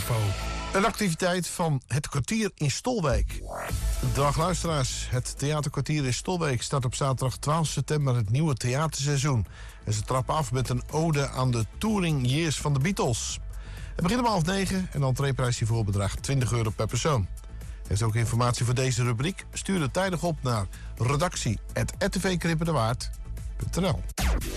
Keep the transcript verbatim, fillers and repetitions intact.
Info. Een activiteit van Het Kwartier in Stolwijk. Dag luisteraars, het Theaterkwartier in Stolwijk start op zaterdag twaalf september het nieuwe theaterseizoen. En ze trappen af met een ode aan de touring years van de Beatles. Het begint om half negen en de entreeprijs hiervoor bedraagt twintig euro per persoon. Heeft ook informatie voor deze rubriek? Stuur het tijdig op naar redactie apenstaartje r t v krippen de waard punt n l.